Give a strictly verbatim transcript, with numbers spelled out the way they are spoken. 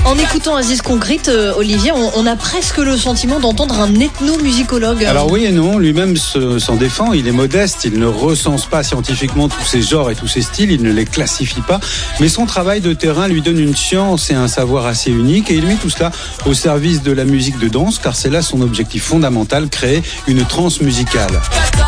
En écoutant Aziz Concrete, euh, Olivier, on, on a presque le sentiment d'entendre un ethnomusicologue. Alors oui et non, lui-même se, s'en défend, il est modeste, il ne recense pas scientifiquement tous ces genres et tous ces styles, il ne les classifie pas, mais son travail de terrain lui donne une science et un savoir assez unique et il met tout cela au service de la musique de danse car c'est là son objectif fondamental, créer une transe musicale.